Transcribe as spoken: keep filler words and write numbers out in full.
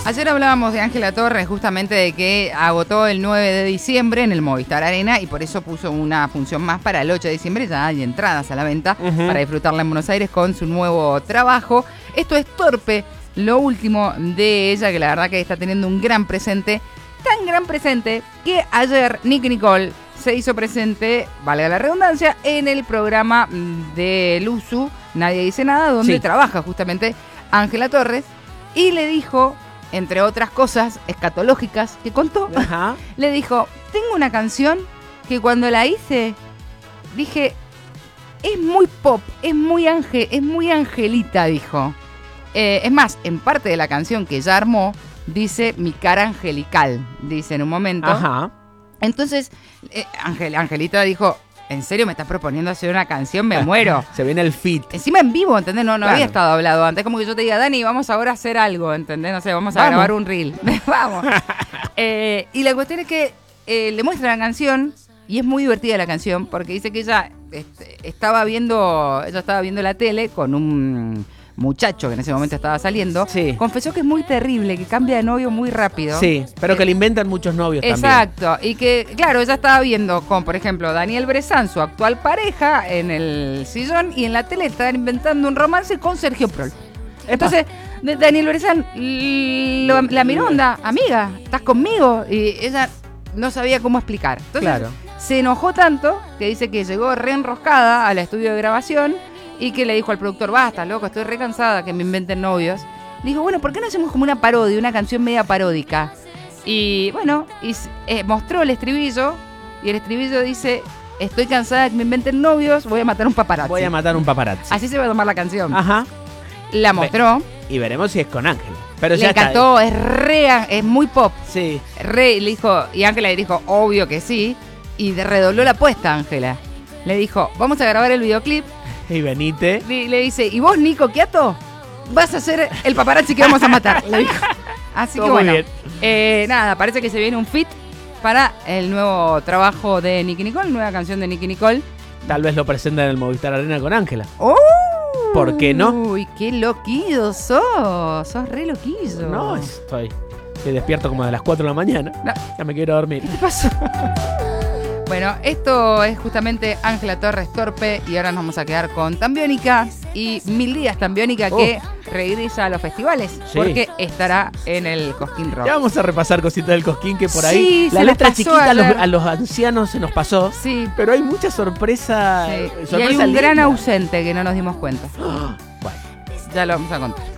Ayer hablábamos de Ángela Torres, justamente de que agotó el nueve de diciembre en el Movistar Arena y por eso puso una función más para el ocho de diciembre. Ya hay entradas a la venta uh-huh. para disfrutarla en Buenos Aires con su nuevo trabajo. Esto es Torpe, lo último de ella, que la verdad que está teniendo un gran presente, tan gran presente que ayer Nicky Nicole se hizo presente, valga la redundancia, en el programa de Luzu, Nadie Dice Nada, donde sí. trabaja justamente Ángela Torres, y le dijo, entre otras cosas escatológicas que contó, Ajá. le dijo, tengo una canción que cuando la hice, dije, es muy pop, es muy ángel, es muy angelita, dijo. Eh, es más, en parte de la canción que ella armó, dice mi cara angelical, dice en un momento. Ajá. Entonces, eh, Angel, Angelita dijo, ¿en serio me estás proponiendo hacer una canción? Me muero. Se viene el feat. Encima en vivo, ¿entendés? No, no claro. había estado hablado antes. Como que yo te diga, Dani, vamos ahora a hacer algo, ¿entendés? No sé, vamos a vamos. grabar un reel. Vamos. eh, y la cuestión es que eh, le muestra la canción y es muy divertida la canción porque dice que ella este, estaba viendo, ella estaba viendo la tele con un muchacho que en ese momento estaba saliendo, sí. confesó que es muy terrible, que cambia de novio muy rápido. Sí, pero eh, que le inventan muchos novios exacto, también. Exacto, y que, claro, ella estaba viendo con, por ejemplo, Daniel Brezán, su actual pareja, en el sillón, y en la tele estaban inventando un romance con Sergio Prol. Entonces, Daniel Brezán lo, la miró, onda, amiga, ¿estás conmigo? Y ella no sabía cómo explicar. Entonces, claro. se enojó tanto que dice que llegó re enroscada al estudio de grabación y que le dijo al productor, basta, loco, estoy re cansada que me inventen novios. Le dijo, bueno, ¿por qué no hacemos como una parodia, una canción media paródica? Y bueno, y, eh, mostró el estribillo, y el estribillo dice, estoy cansada de que me inventen novios, voy a matar un paparazzi. Voy a matar un paparazzi. Así se va a tomar la canción. Ajá. La mostró. Y veremos si es con Ángela. Pero le ya encantó, está. es re, es muy pop. Sí. Re, le dijo, y Ángela le dijo, obvio que sí, y redobló la apuesta, Ángela. Le dijo, vamos a grabar el videoclip. Y venite. Le, le dice, ¿y vos, Nico Quiato? Vas a ser el paparazzi que vamos a matar, le dijo. Así Todo que bueno, eh, nada, parece que se viene un feat para el nuevo trabajo de Nicky Nicole, nueva canción de Nicky Nicole. Tal vez lo presenten en el Movistar Arena con Ángela. ¡Oh! ¿Por qué no? Uy, qué loquillo sos, sos re loquillo. No, estoy, estoy despierto como de las cuatro de la mañana. No. Ya me quiero dormir. ¿Qué te pasó? Bueno, esto es justamente Ángela Torres Torpe y ahora nos vamos a quedar con Tambiónica y Mil Días Tambiónica oh. que regresa a los festivales sí. porque estará en el Cosquín Rock. Ya vamos a repasar cositas del Cosquín que por sí, ahí la letra chiquita a, a, los, a los ancianos se nos pasó, sí. pero hay mucha sorpresa. Sí. sorpresa y hay un linda. gran ausente que no nos dimos cuenta. Oh, bueno, ya lo vamos a contar.